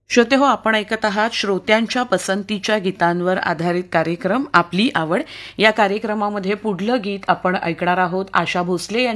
श्रोते हो, आपण ऐकत आहात श्रोत्यांच्या पसंतीच्या गीतांवर आधारित कार्यक्रम आपली आवड. या कार्यक्रमामध्ये पुढलं गीत आपण ऐकणार आहोत आशा भोसले